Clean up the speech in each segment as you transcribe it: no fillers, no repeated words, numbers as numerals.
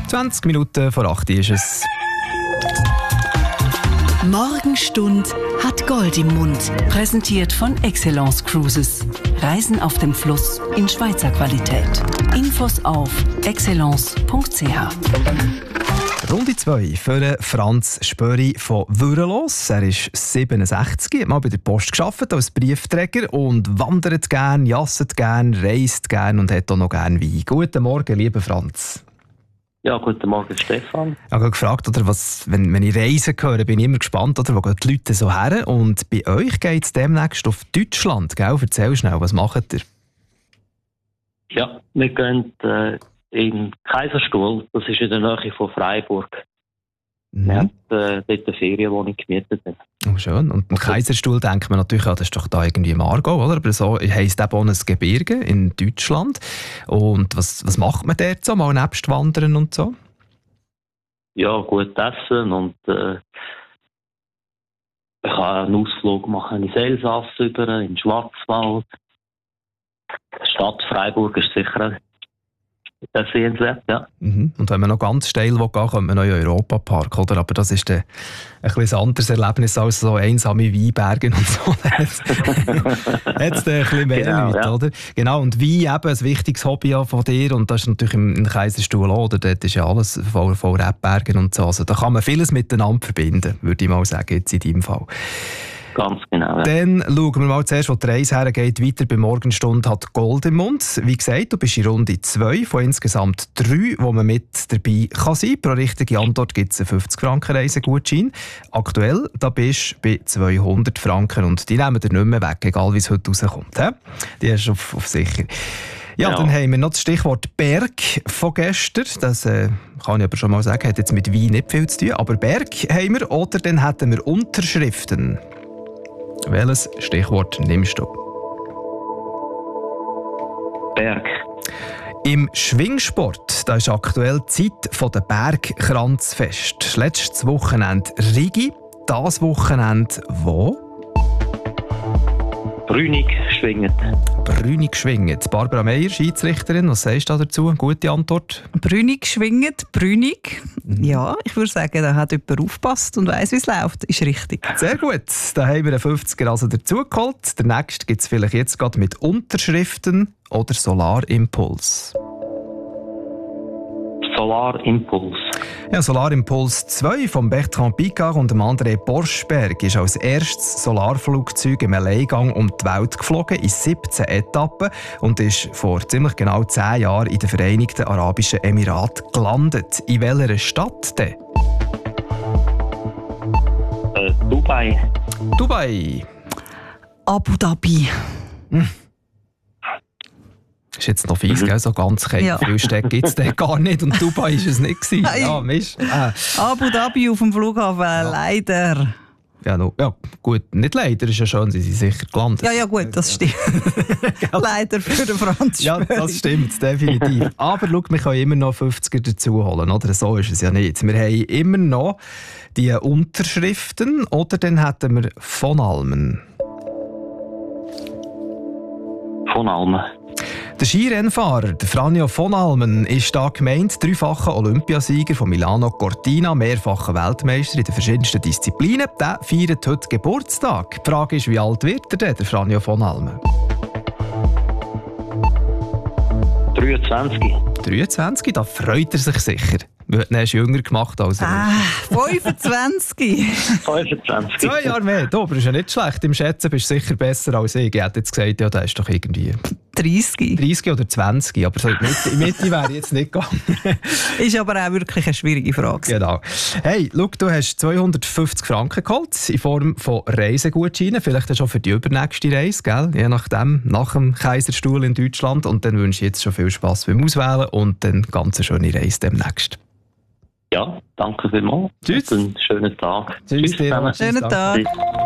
20 Minuten vor 8 ist es. Morgenstund hat Gold im Mund. Präsentiert von Excellence Cruises. Reisen auf dem Fluss in Schweizer Qualität. Infos auf excellence.ch. Runde 2 für Franz Spöri von Würrelos. Er ist 67, hat mal bei der Post gearbeitet als Briefträger und wandert gern, jasset gern, reist gern und hat auch noch gern Wein. Guten Morgen, lieber Franz. Ja, guten Morgen, Stefan. Ich habe gefragt, oder wenn ich Reisen höre, bin ich immer gespannt, oder, wo gehen die Leute so her? Und bei euch geht es demnächst auf Deutschland, gell? Erzähl schnell, was macht ihr? Ja, wir gehen in Kaiserstuhl, das ist in der Nähe von Freiburg. Wir haben dort eine Ferienwohnung gemietet. Oh, schön. Und im Kaiserstuhl denkt man natürlich, das ist doch da irgendwie im Aargau, oder? Aber so heisst eben auch ein Gebirge in Deutschland. Und was macht man dort so, mal nebst Wandern und so? Ja, gut essen und ich kann einen Ausflug machen in Elsass über, in den Schwarzwald. Die Stadt Freiburg ist sicher das sehenswert, ja. Und wenn man noch ganz steil gehen will, kommt man noch in den Europapark, oder? Aber das ist ein bisschen anderes Erlebnis als so einsame Weinberge und so. Jetzt ein bisschen mehr genau, Leute, ja. Oder? Genau, und Wein eben ein wichtiges Hobby von dir und das ist natürlich im Kaiserstuhl auch, oder? Dort ist ja alles voll Rebbergen und so. Also da kann man vieles miteinander verbinden, würde ich mal sagen, jetzt in deinem Fall. Ganz genau, ja. Dann schauen wir mal zuerst, wo die Reise hergeht. Weiter bei Morgenstunde hat Gold im Mund. Wie gesagt, du bist in Runde 2 von insgesamt 3, wo man mit dabei kann sein. Pro richtige Antwort gibt es einen 50 Franken Reisegutschein. Aktuell da bist du bei 200 Franken und die nehmen dir nicht mehr weg, egal wie es heute rauskommt. He? Die hast du auf sicher. Ja, dann haben wir noch das Stichwort Berg von gestern. Das kann ich aber schon mal sagen, hat jetzt mit Wein nicht viel zu tun. Aber Berg haben wir, oder dann hätten wir Unterschriften. Welches Stichwort nimmst du? Berg. Im Schwingsport, da ist aktuell die Zeit von der Bergkranzfest. Letztes Wochenende Rigi, das Wochenende wo? Brünig schwingend. Brünig schwingend. Barbara Meier, Schiedsrichterin, was sagst du dazu? Gute Antwort? Brünig schwingend, Brünig. Ja, ich würde sagen, da hat jemand aufgepasst und weiss, wie es läuft. Ist richtig. Sehr gut. Da haben wir einen 50er also dazugeholt. Der nächste gibt es vielleicht jetzt gerade mit Unterschriften oder Solarimpuls. Solarimpuls. Ja, Solarimpuls 2 von Bertrand Piccard und André Borschberg ist als erstes Solarflugzeug im Alleingang um die Welt geflogen in 17 Etappen und ist vor ziemlich genau 10 Jahren in den Vereinigten Arabischen Emiraten gelandet. In welcher Stadt denn? Dubai. Dubai. Abu Dhabi. Das ist jetzt noch fies, gell? So ganz keine Frühstück gibt es gar nicht und Dubai war es nicht. Ja, Mist. Abu Dhabi auf dem Flughafen, leider. Ja, gut, nicht leider, ist ja schön, sie sind sicher gelandet. Ja, gut, das stimmt. Leider für den Franz Ja, das stimmt, definitiv. Aber schau, wir können immer noch 50er dazu holen, oder? So ist es ja nicht. Wir haben immer noch die Unterschriften, oder dann hätten wir von Almen. Von Almen. Der Skirennfahrer Franjo von Almen ist da gemeint, dreifacher Olympiasieger von Milano Cortina, mehrfacher Weltmeister in den verschiedensten Disziplinen. Der feiert heute Geburtstag. Die Frage ist, wie alt wird er denn, der Franjo von Almen? 23. 23, da freut er sich sicher. Du hast jünger gemacht als er. 25. 25. 2 Jahre mehr. Du, aber ist ja nicht schlecht. Im Schätzen bist du sicher besser als ich. Ich hätte jetzt gesagt, ja, der ist doch irgendwie 30 oder 20. Aber so in die Mitte wäre ich jetzt nicht gegangen. Ist aber auch wirklich eine schwierige Frage. Genau. Hey, schau, du hast 250 Franken geholt in Form von Reisegutscheinen. Vielleicht schon für die übernächste Reise, gell? Je nachdem, nach dem Kaiserstuhl in Deutschland. Und dann wünsche ich jetzt schon viel Spass beim Auswählen und dann ganz eine schöne Reise demnächst. Ja, danke vielmals. Tschüss. Einen schönen Tag. Tschüss dir. Schönen Tag.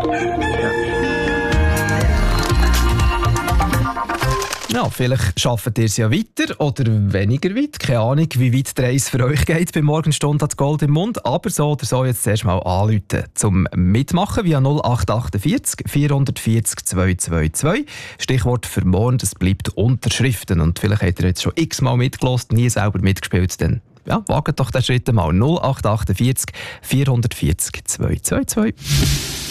Ja, vielleicht arbeitet ihr es ja weiter oder weniger weit. Keine Ahnung, wie weit die Reise für euch geht. Bei Morgenstunde hat Gold im Mund. Aber so oder so jetzt zuerst mal anrufen zum Mitmachen via 0848 440 222. Stichwort für morgen, das bleibt Unterschriften. Und vielleicht habt ihr jetzt schon x-mal mitgelost, nie selber mitgespielt, dann wagt doch den Schritt mal. 0848 440 222.